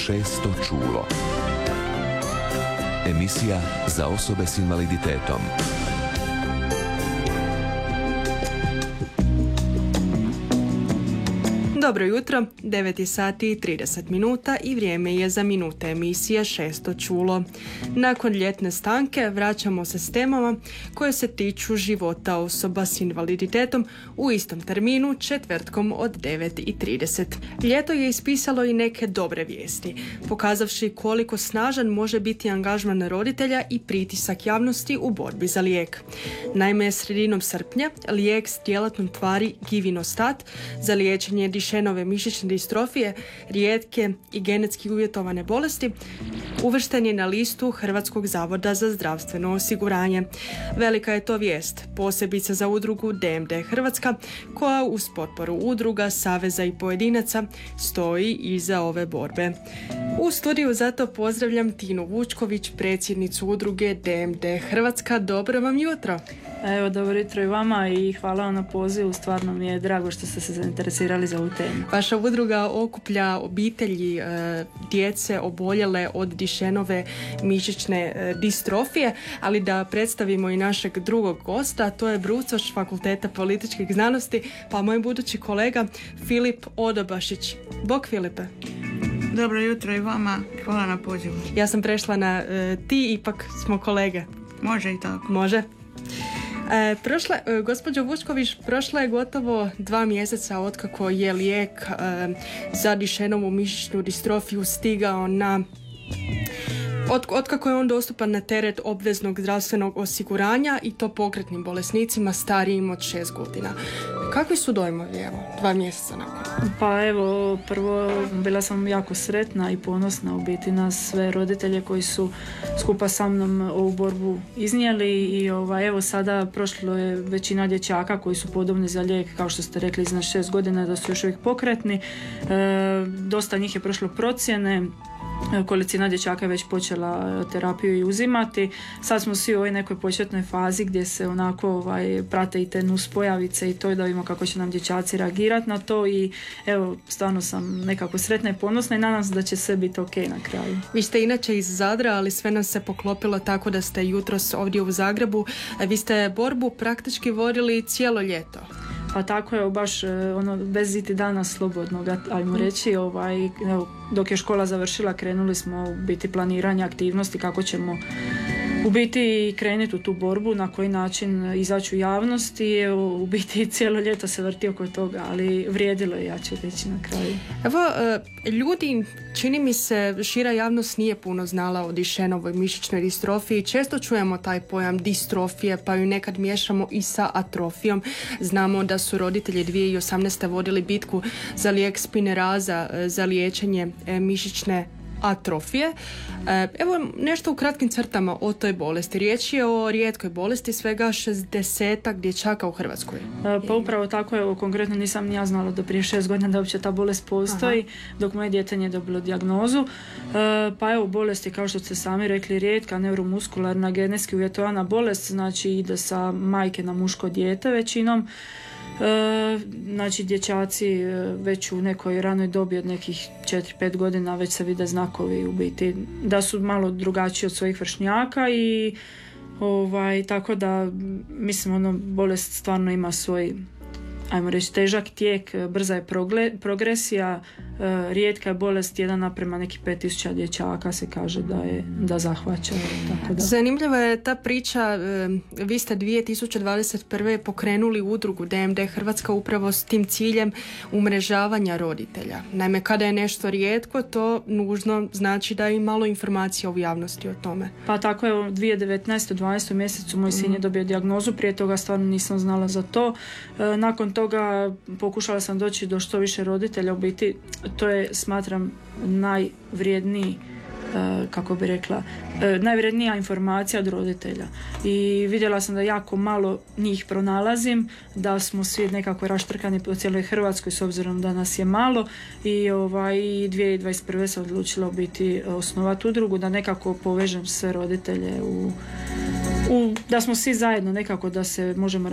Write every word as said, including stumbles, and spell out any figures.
Šesto čulo. Emisija za osobe s invaliditetom. Dobro jutro, devet je sati i trideset minuta i vrijeme je za minute emisije Šesto čulo. Nakon ljetne stanke vraćamo se s temama koje se tiču života osoba s invaliditetom u istom terminu četvrtkom od devet i trideset. Ljeto je ispisalo i neke dobre vijesti, pokazavši koliko snažan može biti angažman roditelja i pritisak javnosti u borbi za lijek. Naime, sredinom srpnja lijek s djelatnom tvari Givinostat za liječenje Dušenove mišićne distrofije, rijetke i genetski uvjetovane bolesti, uvršten je na listu Hrvatskog zavoda za zdravstveno osiguranje. Velika je to vijest, posebice za udrugu D M D Hrvatska, koja uz potporu udruga, saveza i pojedinaca stoji iza ove borbe. U studiju zato pozdravljam Tinu Vučković, predsjednicu udruge D M D Hrvatska. Dobro vam jutro. Evo, dobro jutro i vama i hvala vam na pozivu. Stvarno mi je drago što ste se zainteresirali za ovu temu. Vaša udruga okuplja obitelji e, djece oboljele od Dušenove mišićne e, distrofije, ali da predstavimo i našeg drugog gosta, to je brucoš Fakulteta političkih znanosti, pa moj budući kolega Filip Odobašić. Bog Filipe. Dobro jutro i vama, hvala na pozivu. Ja sam prešla na e, ti, ipak smo kolege. Može i tako. Može. E, prošle, e, gospođo Vučković, prošla je gotovo dva mjeseca otkako je lijek e, za Dušenovu mišićnu distrofiju stigao na Od, otkako je on dostupan na teret obveznog zdravstvenog osiguranja i to pokretnim bolesnicima starijim od šest godina. Kakvi su dojmovi, evo, dva mjeseca nakon? Pa evo, prvo bila sam jako sretna i ponosna u biti na sve roditelje koji su skupa sa mnom ovu borbu iznijeli i ovaj, evo sada prošlo je većina dječaka koji su podobni za lijek, kao što ste rekli, iznad šest godina, da su još uvijek pokretni. E, dosta njih je prošlo procjene. Kolicina dječaka je već počela terapiju i uzimati. Sad smo svi u ovoj nekoj početnoj fazi gdje se onako ovaj, prate i te nuspojavice i to, da vidimo kako će nam dječaci reagirati na to i evo, stvarno sam nekako sretna i ponosna i nadam se da će sve biti ok na kraju. Vi ste inače iz Zadra, ali sve nam se poklopilo tako da ste jutros ovdje u Zagrebu. Vi ste borbu praktički vodili cijelo ljeto. Pa tako je, baš ono, bez iti dana slobodnog, ajmo reći, ovaj, evo, dok je škola završila krenuli smo u biti planiranje aktivnosti kako ćemo u biti krenuti u tu borbu, na koji način izaći u javnost i u biti cijelo ljeto se vrti oko toga, ali vrijedilo je, ja ću reći na kraju. Evo, ljudi, čini mi se, šira javnost nije puno znala o Dušenovoj mišićnoj distrofiji. Često čujemo taj pojam distrofije, pa ju nekad miješamo i sa atrofijom. Znamo da su roditelji dvije tisuće osamnaeste. vodili bitku za lijek Spinraza za liječenje mišićne atrofije. Evo nešto u kratkim crtama o toj bolesti. Riječ je o rijetkoj bolesti, svega šezdesetak dječaka u Hrvatskoj. Pa upravo tako je, konkretno nisam ni ja znala do prije šest godina da uopće ta bolest postoji. Aha. Dok moje dijete nije dobilo dijagnozu. Pa evo, bolest je, kao što ste sami rekli, rijetka, neuromuskularna, genetski uvjetovana bolest, znači ide sa majke na muško dijete većinom. E, znači dječaci već u nekoj ranoj dobi od nekih četiri pet godina već se vide znakovi u biti da su malo drugačiji od svojih vršnjaka i ovaj, tako da mislim ono, bolest stvarno ima svoj, ajmo reći, težak tijek, brza je progle, progresija, e, rijetka je bolest, jedan naprema nekih pet tisuća dječaka se kaže da je da zahvaća. Tako da. Zanimljiva je ta priča, e, vi ste dvije tisuće dvadeset prve. pokrenuli udrugu D M D Hrvatska upravo s tim ciljem umrežavanja roditelja. Naime, kada je nešto rijetko, to nužno znači da i malo informacija u javnosti o tome. Pa tako je, u dvije tisuće devetnaeste. u dvanaestom mjesecu moj sin je dobio dijagnozu, prije toga stvarno nisam znala za to. E, nakon toga pokušala sam doći do što više roditelja, u biti to je, smatram, najvrijedniji, kako bi rekla, najvrijednija informacija od roditelja i vidjela sam da jako malo njih pronalazim, da smo svi nekako raštrkani po cijeloj Hrvatskoj s obzirom da nas je malo i ovaj, dvije tisuće dvadeset prve. sam odlučila biti osnovati udrugu da nekako povežem sve roditelje u, u, da smo svi zajedno nekako da se možemo